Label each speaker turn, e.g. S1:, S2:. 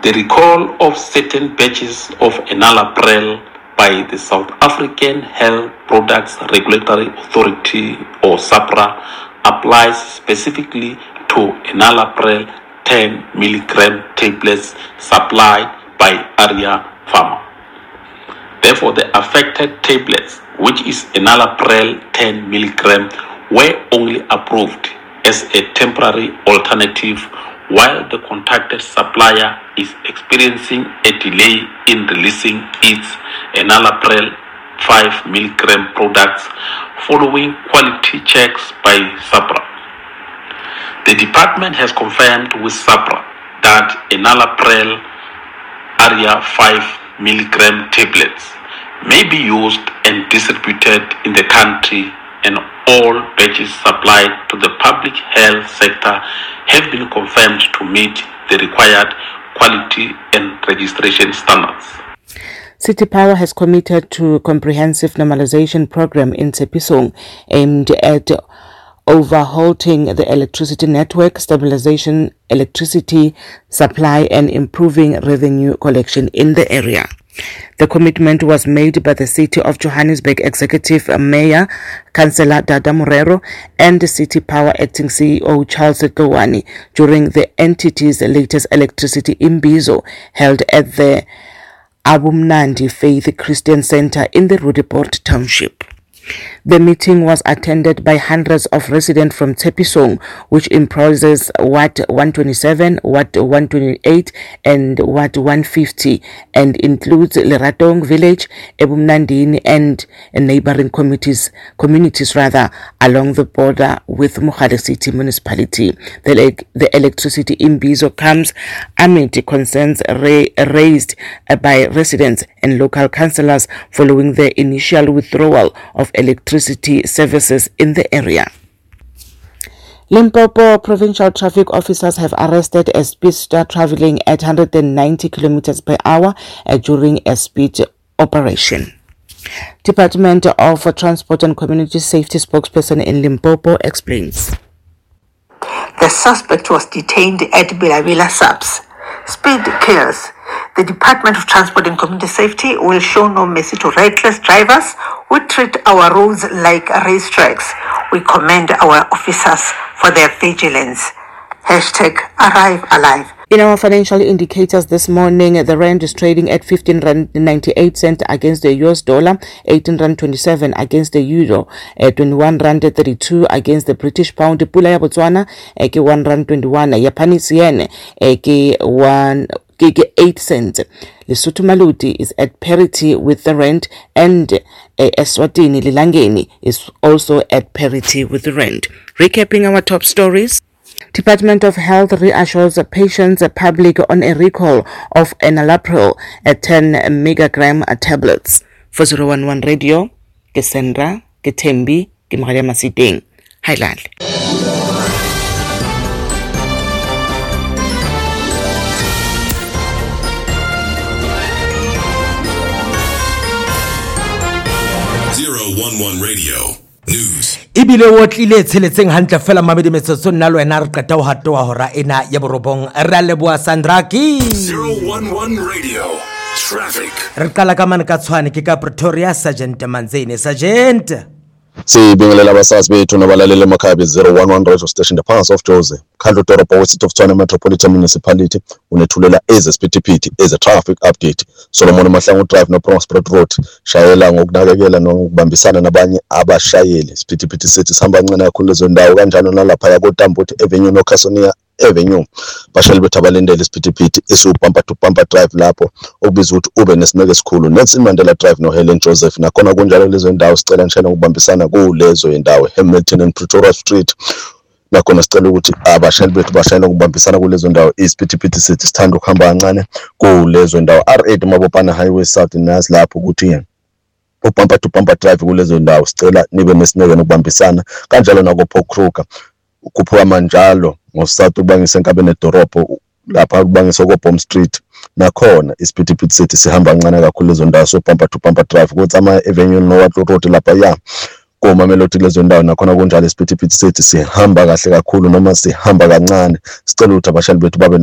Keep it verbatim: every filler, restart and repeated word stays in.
S1: The recall of certain batches of enalapril by the South African Health Products Regulatory Authority, or SAHPRA, applies specifically to enalapril ten milligram tablets supplied by Arya Pharma. Therefore, the affected tablets, which is enalapril ten milligram, were only approved as a temporary alternative, while the contacted supplier is experiencing a delay in releasing its enalapril five milligram products following quality checks by SAHPRA. The department has confirmed with SAHPRA that enalapril Arya five milligram tablets may be used and distributed in the country, and all batches supplied to the public health sector have been confirmed to meet the required quality and registration standards.
S2: City Power has committed to a comprehensive normalization program in Tshepisong aimed at overhauling the electricity network, stabilization electricity supply, and improving revenue collection in the area. The commitment was made by the City of Johannesburg Executive Mayor, Councillor Dada Morero, and the City Power Acting C E O Charles Tlowani during the entity's latest electricity imbizo held at the Abumnandi Faith Christian Center in the Roodepoort Township. The meeting was attended by hundreds of residents from Tshepisong, which comprises Ward one twenty-seven, Ward one twenty-eight, and Ward one fifty, and includes Leratong Village, Ebumnandini, and neighboring communities, communities rather, along the border with Mogale City Municipality. The, the electricity imbizo comes amid concerns ra- raised by residents and local councillors following the initial withdrawal of electricity services in the area. Limpopo provincial traffic officers have arrested a speedster traveling at one hundred ninety kilometers per hour uh, during a speed operation. Department of Transport and Community Safety spokesperson in Limpopo explains.
S3: The suspect was detained at Bilabila Subs. Speed kills. The Department of Transport and Community Safety will show no mercy to reckless drivers who treat our roads like racetracks. We commend our officers for their vigilance. Hashtag Arrive Alive.
S2: In our financial indicators this morning, the rand is trading at fifteen rand ninety-eight cents against the U S dollar, eighteen rand twenty-seven against the euro, twenty-one rand thirty-two against the British pound. Pula ya Botswana ke one rand twenty-one, Japanese yen ke one eight cents. Lesotho Maluti is at parity with the rand, and uh, Eswatini Lilangeni is also at parity with the rand. Recapping our top stories. Department of Health reassures patients public on a recall of enalapril at ten megagram tablets. For zero one one Radio, Kesendra, Ketembi, Kimhalia Masiding, Highland.
S4: zero one one Radio News.
S5: Ibile wo tlile tsheletseng hantle fela mabedi metsotso nna lo ena re qeta ho hatoa hora ena ya borobong re leboa Sandraki.
S4: zero one one Radio Traffic.
S5: Re qala ka mane ka tshwane ke ka Pretoria, Sergeant Manzeni. Sergeant,
S6: sibingelela abasazi bethu nabalaleli emakhaya zero one one Radio Station, the Pants of Jose Khandlo Doropo we City of Tshwane Metropolitan Municipality unethulela eze speedipiti eze traffic update. Solomon Mahlangu Drive no Prospect Road, shayela ngokunakekela nokubambisana nabanye abashayeli. Speedipiti sithi sihamba kancane kakhulu lezo ndawo kanjalo nalapha yakoTambuti Avenue no Casonia Avenue. Bashayeli bethu abalindele isiphithiphithi esubumper to bumper drive lapho okubizwa ukuthi ube nesineke esikhulu. Nelson Mandela Drive no Helen Joseph nakhona kunjalo lezo ndawo sicela nishana ukubambisana kulezo indawo. Hamilton and Pretoria Street nakhona sicela ukuthi abashayeli bethu bashayela ukubambisana kulezo ndawo. Isiphithiphithi sithi sithanda ukuhamba kancane kulezo ndawo. R eight Mabopane Highway South nazi lapho ukuthi ubumper to bumper drive kulezo ndawo sicela nibe nesineke nokubambisana kanjalo nako Kruger kuphuma manjalo ngosathu kubangisa enkabeni edoropo lapha kubangisa ko Bomb Street nakhona isiphithiphithi sithi sihamba kancane kakhulu lezo ndawo so bumper to bumper drive kuthi ama Avenue no Watlo Road lapha ya koma Melody lezo ndawo nakhona kunjalo isiphithiphithi sithi sihamba kahle kakhulu noma sihamba kancane sicela ukuthi abashayeli bethu babe